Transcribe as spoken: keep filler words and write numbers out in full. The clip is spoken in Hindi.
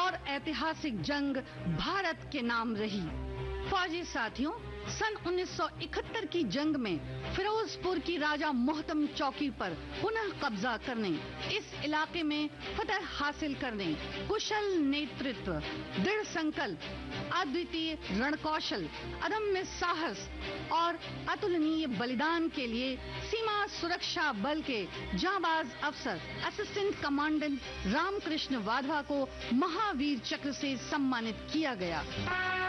और ऐतिहासिक जंग भारत के नाम रही। फौजी साथियों, सन उन्नीस सौ इकहत्तर की जंग में फिरोजपुर की राजा मोहतम चौकी पर पुनः कब्जा करने, इस इलाके में फतह हासिल करने, कुशल नेतृत्व, दृढ़ संकल्प, अद्वितीय रणकौशल, अदम्य साहस और अतुलनीय बलिदान के लिए सीमा सुरक्षा बल के जांबाज अफसर असिस्टेंट कमांडेंट रामकृष्ण वाधवा को महावीर चक्र से सम्मानित किया गया।